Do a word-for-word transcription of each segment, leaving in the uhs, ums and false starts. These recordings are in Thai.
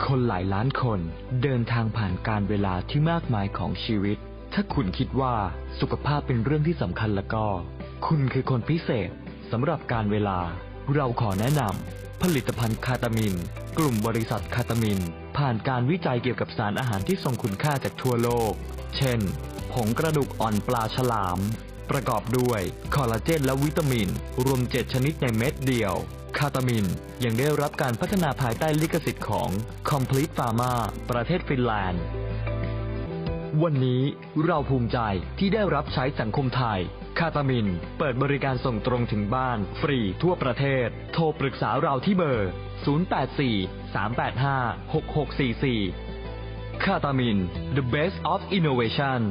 คนหลายล้านคนเดินทางผ่านการเวลาที่มากมายของชีวิตถ้าคุณคิดว่าสุขภาพเป็นเรื่องที่สำคัญแล้วก็คุณคือคนพิเศษสำหรับการเวลาเราขอแนะนำผลิตภัณฑ์คาตามินกลุ่มบริษัทคาตามินผ่านการวิจัยเกี่ยวกับสารอาหารที่ทรงคุณค่าจากทั่วโลกเช่นผงกระดูกอ่อนปลาฉลามประกอบด้วยคอลลาเจนและวิตามินรวมเจ็ดชนิดในเม็ดเดียวคาตามินยังได้รับการพัฒนาภายใต้ลิขสิทธิ์ของ Complete Pharma ประเทศฟินแลนด์วันนี้เราภูมิใจที่ได้รับใช้สังคมไทยคาตามินเปิดบริการส่งตรงถึงบ้านฟรีทั่วประเทศโทรปรึกษาเราที่เบอร์ศูนย์ แปด สี่ สาม แปด ห้า หก หก สี่ สี่คาตามิน The Best of Innovation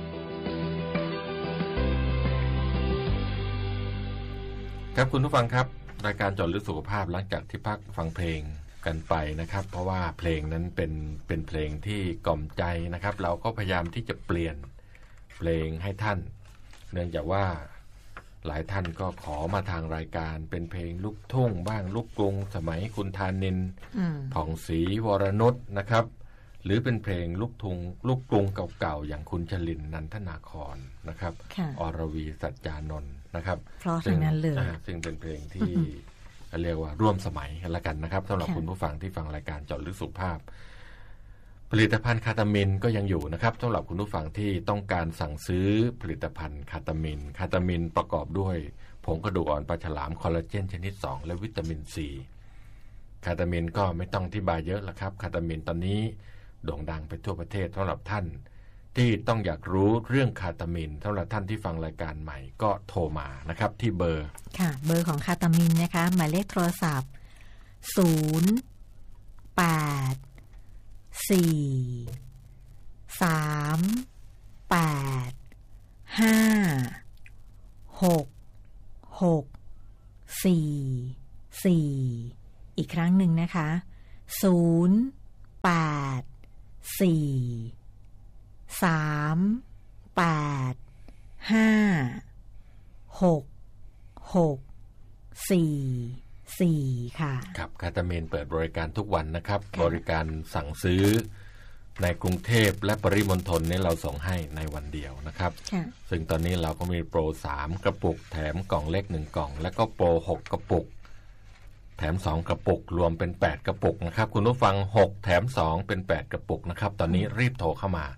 ครับคุณผู้ฟังครับรายการเจาะลึกสุขภาพหลังจากที่พักฟังเพลงกันไปนะครับเพราะว่าเพลงนั้นเป็นเป็นเพลงที่กล่อมใจนะครับเราก็พยายามที่จะเปลี่ยนเพลงให้ท่านเนื่องจากว่าหลายท่านก็ขอมาทางรายการเป็นเพลงลูกทุ่งบ้างลูกกรุงสมัยคุณธานินทร์ผ่องศรีวรนุชนะครับหรือเป็นเพลงลูกทุ่งลูกกรุงเก่าๆอย่างคุณชลินนันทนาครนะครับอรวีสัจจานนท์นะครับเพราะฉะนั้นเลยซึ่งเป็นเพลงที่เรียกว่าร่วมสมัยกันละกันนะครับสำหรับคุณผู้ฟังที่ฟังรายการเจาะลึกสุขภาพผลิตภัณฑ์คาตามินก็ยังอยู่นะครับสำหรับคุณผู้ฟังที่ต้องการสั่งซื้อผลิตภัณฑ์คาตามินคาตามินประกอบด้วยผงกระดูกอ่อนปลาฉลามคอลลาเจนชนิดสองและวิตามินซีคาตามินก็ไม่ต้องอธิบายเยอะละครับคาตามินตอนนี้โด่งดังไปทั่วประเทศสำหรับท่านที่ต้องอยากรู้เรื่องคาตามินสำหรับท่านที่ฟังรายการใหม่ก็โทรมานะครับที่เบอร์ค่ะเบอร์ของคาตามินนะคะหมายเลขโทรศัพท์ศูนย์ แปด สี่ สาม แปด ห้า หก หก สี่ สี่ อีกครั้งหนึ่งนะคะศูนย์ แปด สี่ สาม แปด ห้า หก หก สี่ สี่ค่ะครับคาตามินเปิดบริการทุกวันนะครับบริการสั่งซื้อในกรุงเทพและปริมณฑลนี้เราส่งให้ในวันเดียวนะครับซึ่งตอนนี้เราก็มีโปรสามกระปุกแถมกล่องเล็กหนึ่งกล่องแล้วก็โปรหกกระปุกแถมสองกระปุกรวมเป็นแปดกระปุกนะครับคุณผู้ฟังหกแถมสองเป็นแปดกระปุกนะครับตอนนี้รีบโทรเข้ามา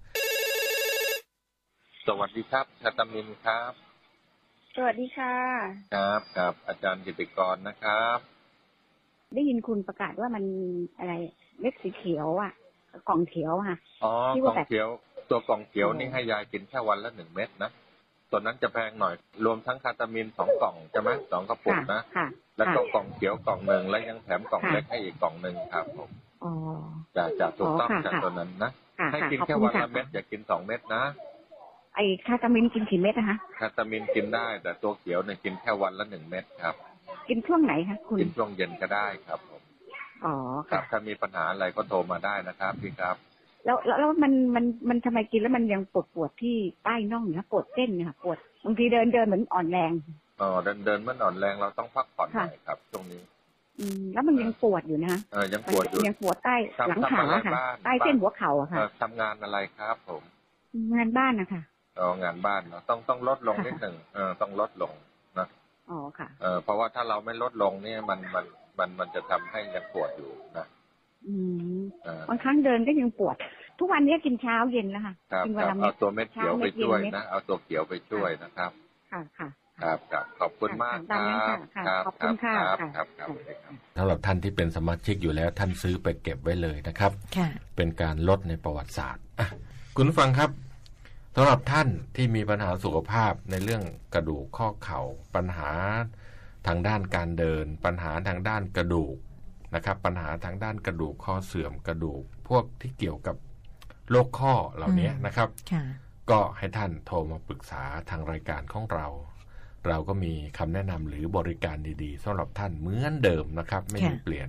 สวัสดีครับคาตามินครับสวัสดีค่ะครับครับอาจารย์กิติกรนะครับได้ยินคุณประกาศว่ามันอะไรเม็ดสีเขียวอ่ะกล่องเขียวค่ะอ๋อกล่องเขียวตัวกล่องเขียวนี่ให้ยายกินแค่วันละหนึ่งเม็ดนะตัวนั้นจะแพงหน่อยรวมทั้งคาตามินสองกล่องใช่ไหมสองกระปุกนะแล้วก็กล่องเขียวกล่องหนึ่งแล้วยังแถมกล่องเล็กให้อีกกล่องหนึ่งครับผมอ๋อจะจะถูกต้องจากตัวนั้นนะให้กินแค่วันละเม็ดอย่ากินสองเม็ดนะไอ้คาตามินกินกี่เม็ดนะคะคาตามินกินได้แต่ตัวเขียวเนี่ยกินแค่วันละหนึ่งเม็ดครับกินช่วงไหนคะคุณกินช่วงเย็นก็ได้ครับผมอ๋อครับถ้ามีปัญหาอะไรก็โทรมาได้นะครับพี่ครับแล้วแล้วมันมันมันทำไมกินแล้วมันยังปวดปวดที่ใต้น่องนะปวดเส้นเนี่ยค่ะปวดบางทีเดินเดินเหมือนอ่อนแรงอ๋อเดินเดินมันอ่อนแรงเราต้องพักผ่อนหน่อยครับตรงนี้อืมแล้วมันยังปวดอยู่นะเออยังปวดอยู่ยังปวดใต้หลังขาค่ะใต้เส้นหัวเข่าอะค่ะทำงานอะไรครับผมงานบ้านนะคะอ๋องานบ้านเนาะต้องต้องลดลงนิดหนึ่งเออต้องลดลงนะอ๋อค่ะเออเพราะว่าถ้าเราไม่ลดลงเนี่ยมันมันมันมันจะทำให้ยังปวดอยู่นะอืมบางครั้งเดินก็ยังปวดทุกวันนี้กินเช้าเย็นแล้วค่ะกินวันละเม็ดเอาตัวเม็ดเขียวไปช่วยนะเอาตัวเขียวไปช่วยนะครับค่ะค่ะครับครับขอบคุณมากครับขอบคุณค่ะครับครับสำหรับท่านที่เป็นสมาชิกอยู่แล้วท่านซื้อไปเก็บไว้เลยนะครับเป็นการลดในประวัติศาสตร์คุณผู้ฟังครับสำหรับท่านที่มีปัญหาสุขภาพในเรื่องกระดูกข้อเข่าปัญหาทางด้านการเดินปัญหาทางด้านกระดูกนะครับปัญหาทางด้านกระดูกข้อเสื่อมกระดูกพวกที่เกี่ยวกับโรคข้อเหล่านี้นะครับก็ให้ท่านโทรมาปรึกษาทางรายการของเราเราก็มีคำแนะนำหรือบริการดีๆสำหรับท่านเหมือนเดิมนะครับไม่มีเปลี่ยน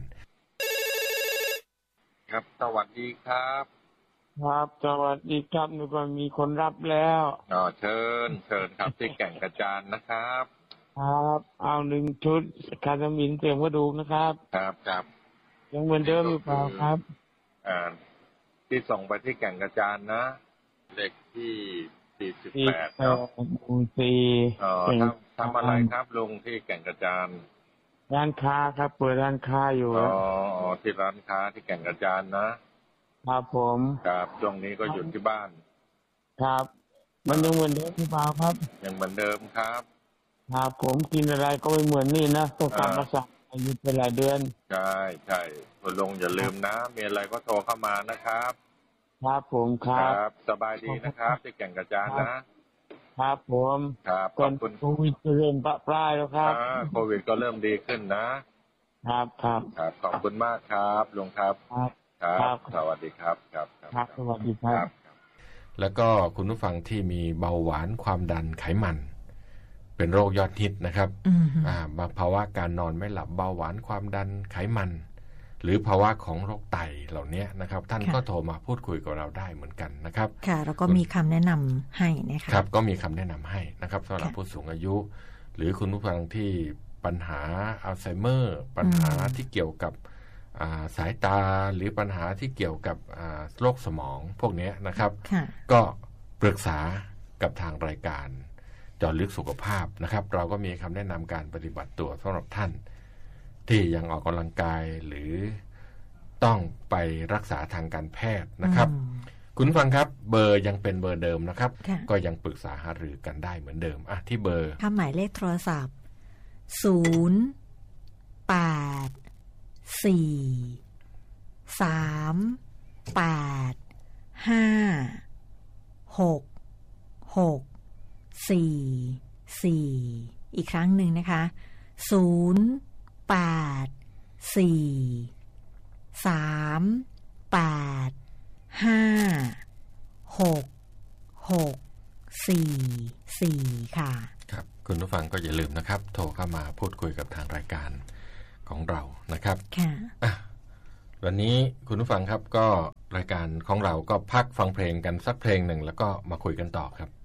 ครับสวัสดีครับครับสวัสดีครับนึกว่ามีคนรับแล้วอ๋อเชิญเชิญครับที่แก่งกระจานนะครับครับเอาหนึ่งชุดคาตามินเสริมกระดูกนะครับครับครับยังเหมือนเดิมหรือเปล่าครับอ่าที่ส่งไปที่แก่งกระจานนะเลขที่สี่สิบแปดเนาะมูสี่อ๋อทำทำอะไรครับลุงที่แก่งกระจานร้านค้าครับเปิดร้านค้าอยู่อ๋อที่ร้านค้าที่แก่งกระจานนะครับผมครับช่วงนี้ก็อยู่ที่บ้านครับมันยังเหมือนเดิมหรือเปล่าครับยังเหมือนเดิมครับครับผมกินอะไรก็ไม่เหมือนนี่นะต้องกลับมาสั่งอายุเป็นหลายเดือนใช่ใช่คุณลุงอย่าลืมนะมีอะไรก็โทรเข้ามานะครับครับผมครับสบายดีนะครับที่แก่งกระจานนะครับผมครับขอบคุณโควิดเริ่มปะปลายแล้วครับโควิดก็เริ่มดีขึ้นนะครับครับครับขอบคุณมากครับลุงครับครับสวัสดีครับครับครับสวัสดีครับแล้วก็คุณผู้ฟังที่มีเบาหวานความดันไขมันเป็นโรคยอดฮิตนะครับอ่าบางภาวะการนอนไม่หลับเบาหวานความดันไขมันหรือภาวะของโรคไตเหล่านี้นะครับท่านก็โทรมาพูดคุยกับเราได้เหมือนกันนะครับค่ะแล้วก็มีคำแนะนำให้นะคะครับก็มีคำแนะนำให้นะครับสำหรับผู้สูงอายุหรือคุณผู้ฟังที่ปัญหาอัลไซเมอร์ปัญหาที่เกี่ยวกับสายตาหรือปัญหาที่เกี่ยวกับโรคสมองพวกนี้นะครับก็ปรึกษากับทางรายการเจาะลึกสุขภาพนะครับเราก็มีคำแนะนำการปฏิบัติตัวสำหรับท่านที่ยังออกกำลังกายหรือต้องไปรักษาทางการแพทย์นะครับคุณฟังครับเบอร์ยังเป็นเบอร์เดิมนะครับก็ยังปรึกษาหารือกันได้เหมือนเดิมอ่ะที่เบอร์หมายเลขโทรศัพท์ศูนย์ แปด สี่ สาม แปด ห้า หก หก สี่ สี่ อีกครั้งหนึ่งนะคะศูนย์ แปด สี่ สาม แปด ห้า หก หก สี่ สี่ ค่ะครับคุณผู้ฟังก็อย่าลืมนะครับโทรเข้ามาพูดคุยกับทางรายการของเรานะครับค่ะอ่ะวันนี้คุณผู้ฟังครับก็รายการของเราก็พักฟังเพลงกันสักเพลงหนึ่งแล้วก็มาคุยกันต่อครับ